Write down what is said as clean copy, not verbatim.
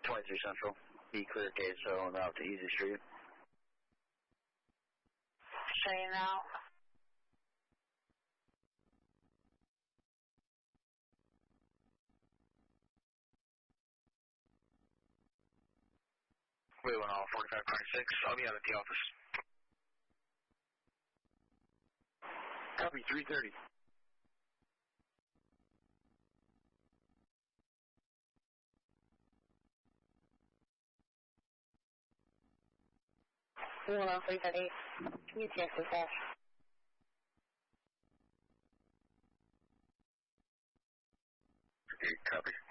23 Central. Be clear gate, so now to Easy Street. Straighten out. We went all 4526. I'll be out at the office. Copy 330. We went all 330. UTX dispatch. Okay, copy.